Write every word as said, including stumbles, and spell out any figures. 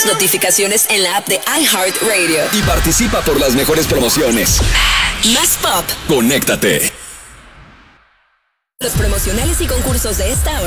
notificaciones en la app de iHeartRadio. Y participa por las mejores promociones. Más pop. Conéctate. Los promocionales y concursos de esta hora